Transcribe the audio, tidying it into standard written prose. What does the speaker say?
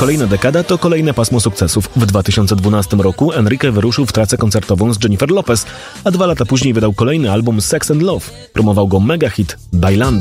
Kolejna dekada to kolejne pasmo sukcesów. W 2012 roku Enrique wyruszył w trasę koncertową z Jennifer Lopez, a 2 lata później wydał kolejny album Sex and Love. Promował go mega hit Bailando.